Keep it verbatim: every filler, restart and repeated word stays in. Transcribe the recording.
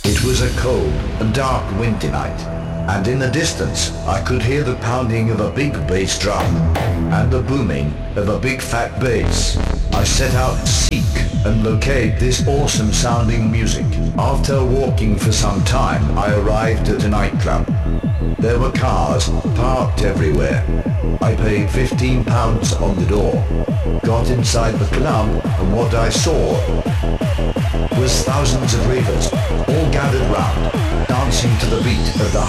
It was a cold and dark winter night, and in the distance I could hear the pounding of a big bass drum and the booming of a big fat bass. I set out to seek and locate this awesome sounding music. After walking for some time, I arrived at a nightclub. There were cars parked everywhere. I paid fifteen pounds on the door, got inside the club, and what I saw was thousands of ravers all gathered round, dancing to the beat of the